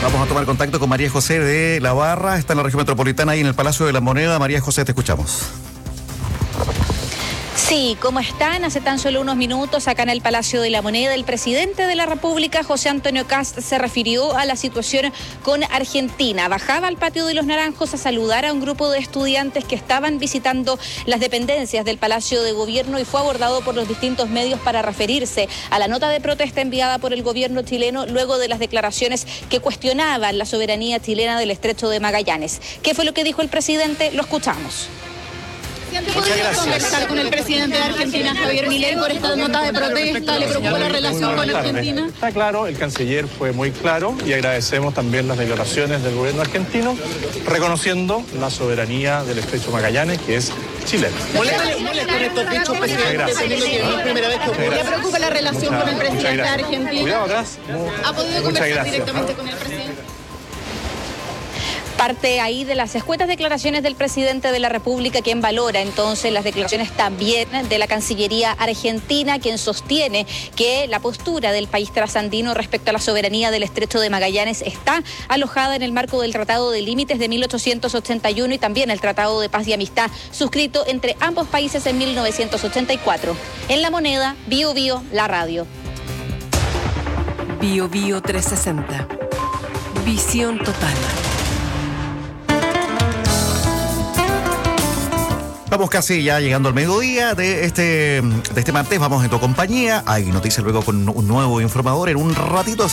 Vamos a tomar contacto con María José de la Barra, está en la región metropolitana y en el Palacio de la Moneda. María José, te escuchamos. Sí, ¿cómo están? Hace tan solo unos minutos acá en el Palacio de la Moneda, el presidente de la República, José Antonio Kast, se refirió a la situación con Argentina. Bajaba al Patio de los Naranjos a saludar a un grupo de estudiantes que estaban visitando las dependencias del Palacio de Gobierno y fue abordado por los distintos medios para referirse a la nota de protesta enviada por el gobierno chileno luego de las declaraciones que cuestionaban la soberanía chilena del Estrecho de Magallanes. ¿Qué fue lo que dijo el presidente? Lo escuchamos. ¿Podría conversar con el presidente de Argentina, Javier Milei, por esta nota de protesta? ¿Le preocupa la relación con Argentina? Está claro, el canciller fue muy claro y agradecemos también las declaraciones del gobierno argentino, reconociendo la soberanía del Estrecho Magallanes, que es chilena. ¿Le preocupa la relación con el presidente de Argentina? Cuidado atrás. ¿Ha podido conversar directamente con el presidente? Parte ahí de las escuetas declaraciones del presidente de la República, quien valora entonces las declaraciones también de la Cancillería argentina, quien sostiene que la postura del país trasandino respecto a la soberanía del Estrecho de Magallanes está alojada en el marco del Tratado de Límites de 1881 y también el Tratado de Paz y Amistad suscrito entre ambos países en 1984. En La Moneda, Bio Bio, la radio. Bio Bio 360. Visión total. Vamos casi ya llegando al mediodía de este martes. Vamos en tu compañía. Hay noticias luego con un nuevo informador en un ratito.